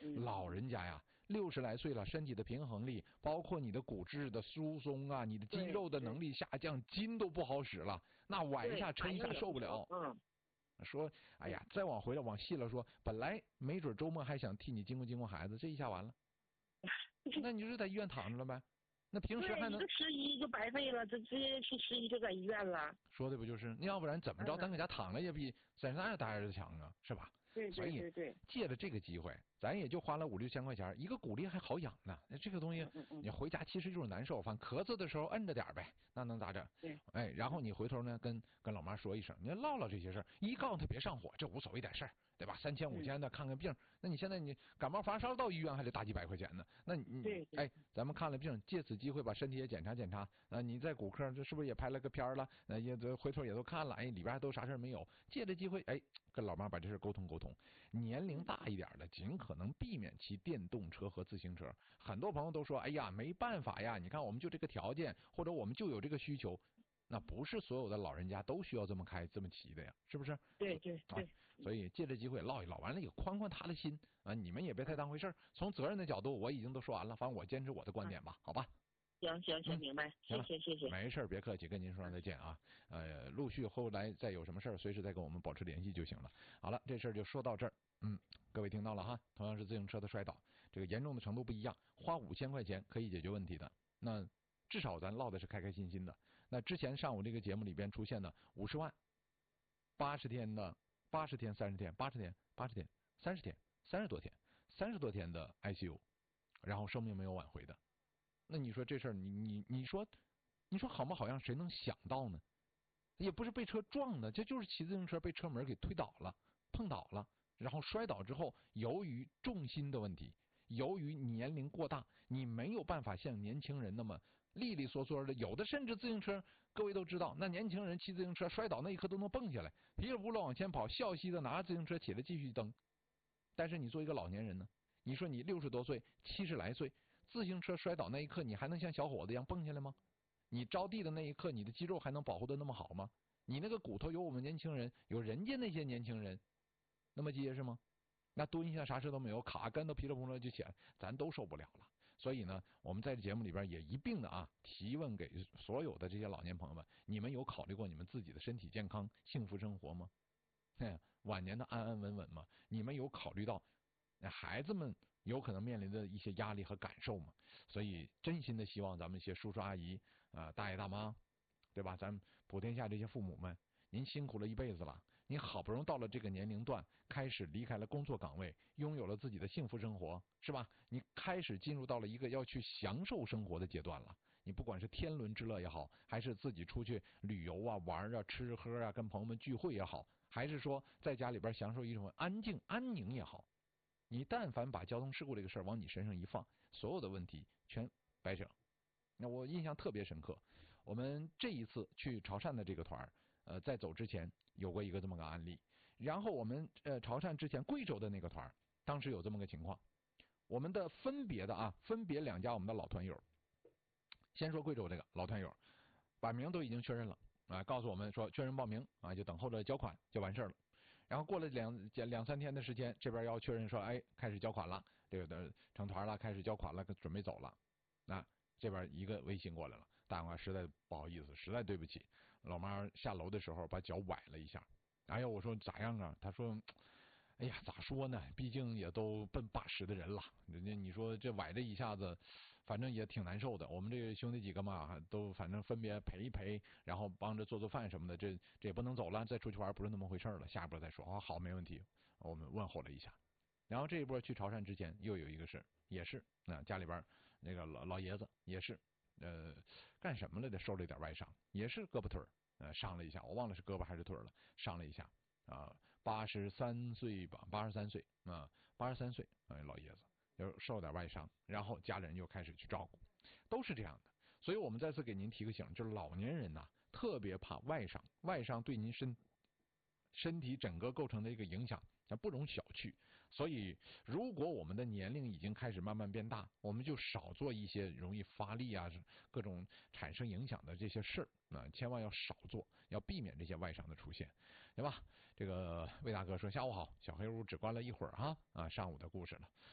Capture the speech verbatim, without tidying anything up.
老人家呀，六十来岁了，身体的平衡力，包括你的骨质的疏松啊，你的肌肉的能力下降，筋都不好使了，那崴一下抻一下受不了。 嗯。 说，哎呀，再往回来往细了说，本来没准周末还想替你经过经过孩子，这一下完了，那你就在医院躺着了呗。那平时还能一个十一就白费了，这直接去十一就在医院了。 说的不就是？那要不然怎么着，咱搁家躺着也比在那儿待着强啊，是吧？ 对对对对。 借着这个机会，咱也就花了五六千块钱，一个鼓励还好养呢。那这个东西，你回家其实就是难受，反正咳嗽的时候摁着点呗，那能咋整？ 对。 哎，然后你回头呢，跟跟老妈说一声，你唠唠这些事儿，一告诉他别上火，这无所谓点事儿，对吧？三千五千的看个病，那你现在你感冒发烧到医院还得大几百块钱呢，那你对哎，咱们看了病，借此机会把身体也检查检查，啊，你在骨科这是不是也拍了个片了？那也回头也都看了，哎，里边还都啥事没有？借着机会，哎，跟老妈把这事沟通沟通。年龄大一点的，尽可能避免骑电动车和自行车。很多朋友都说，哎呀，没办法呀，你看我们就这个条件，或者我们就有这个需求。那不是所有的老人家都需要这么开这么骑的呀，是不是？ 对对对、 啊。所以借着机会唠一唠，完了也宽宽他的心啊，你们也别太当回事儿。从责任的角度，我已经都说完了，反正我坚持我的观点吧， 嗯、 好吧？ 行行行，明白，谢谢谢谢。 没事儿，别客气，跟您说声再见啊。呃，陆续后来再有什么事儿，随时再跟我们保持联系就行了。好了，这事儿就说到这儿。嗯，各位听到了哈，同样是自行车的摔倒，这个严重的程度不一样，花五千块钱可以解决问题的。那至少咱唠的是开开心心的。那之前上午这个节目里边出现的五十万，八十天的八十天三十天八十天八十天三十天三十多天三十多天的 I C U， 然后生命没有挽回的。那你说这事儿，你你你说，你说好不好？让谁能想到呢？也不是被车撞的，这就是骑自行车被车门给推倒了，碰倒了，然后摔倒之后，由于重心的问题，由于年龄过大，你没有办法像年轻人那么利利索索的。有的甚至自行车，各位都知道，那年轻人骑自行车摔倒那一刻都能蹦下来，噼里扑啦往前跑，笑嘻的拿着自行车起来继续蹬。但是你做一个老年人呢，你说你六十多岁、七十来岁。自行车摔倒那一刻，你还能像小伙子一样蹦下来吗？你着地的那一刻，你的肌肉还能保护的那么好吗？你那个骨头有我们年轻人，有人家那些年轻人那么结实吗？那蹲下啥事都没有，卡跟头噼里扑啦就起来，咱都受不了了。所以呢，我们在节目里边也一并的啊提问给所有的这些老年朋友们：你们有考虑过你们自己的身体健康、幸福生活吗？嘿，晚年的安安稳稳吗？你们有考虑到孩子们有可能面临的一些压力和感受嘛？所以真心的希望咱们一些叔叔阿姨啊、呃、大爷大妈，对吧？咱普天下这些父母们，您辛苦了一辈子了，您好不容易到了这个年龄段，开始离开了工作岗位，拥有了自己的幸福生活，是吧？你开始进入到了一个要去享受生活的阶段了。你不管是天伦之乐也好，还是自己出去旅游啊、玩啊、吃喝啊、跟朋友们聚会也好，还是说在家里边享受一种安静安宁也好，你但凡把交通事故这个事儿往你身上一放，所有的问题全白整。那我印象特别深刻，我们这一次去潮汕的这个团，呃，在走之前有过一个这么个案例。然后我们呃潮汕之前贵州的那个团，当时有这么个情况。我们的分别的啊，分别两家我们的老团友。先说贵州这个老团友，把名都已经确认了啊，告诉我们说确认报名啊，就等候着交款就完事儿了。然后过了两两三天的时间，这边要确认说，哎，开始交款了，这个成团了，开始交款了，准备走了。那这边一个微信过来了，大妈实在不好意思，实在对不起，老妈下楼的时候把脚崴了一下。哎呀，我说咋样啊？他说，哎呀，咋说呢？毕竟也都奔八十的人了，人家你说这崴这一下子，反正也挺难受的。我们这个兄弟几个嘛，都反正分别陪一陪，然后帮着做做饭什么的。这这也不能走了，再出去玩不是那么回事了。下一波再说啊，好，没问题。我们问候了一下，然后这一波去潮汕之前又有一个事，也是啊，家里边那个老老爷子也是呃干什么了的，受了一点外伤，也是胳膊腿呃伤了一下，我忘了是胳膊还是腿了，伤了一下。啊，八十三岁吧，八十三岁啊，八十三岁，哎，老爷子就受点外伤，然后家人又开始去照顾，都是这样的。所以我们再次给您提个醒，就是老年人呐、啊，特别怕外伤，外伤对您身身体整个构成的一个影响，那不容小觑。所以，如果我们的年龄已经开始慢慢变大，我们就少做一些容易发力啊、各种产生影响的这些事儿，那千万要少做，要避免这些外伤的出现，对吧？这个魏大哥说：“下午好，小黑屋只关了一会儿哈啊，上午的故事了。